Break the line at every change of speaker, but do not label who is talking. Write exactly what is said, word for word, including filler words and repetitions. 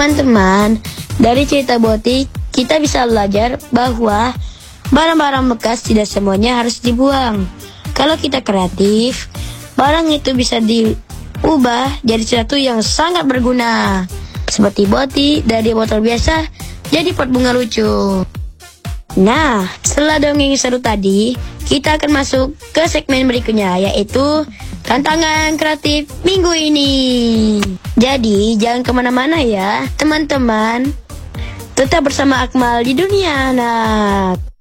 Teman-teman, dari cerita Boti, kita bisa belajar bahwa barang-barang bekas tidak semuanya harus dibuang. Kalau kita kreatif, barang itu bisa diubah jadi sesuatu yang sangat berguna. Seperti Boti, dari botol biasa jadi pot bunga lucu. Nah, setelah dongeng seru tadi, kita akan masuk ke segmen berikutnya, yaitu tantangan kreatif minggu ini. Jadi, jangan kemana-mana ya, teman-teman. Tetap bersama Akmal di Dunia Anak.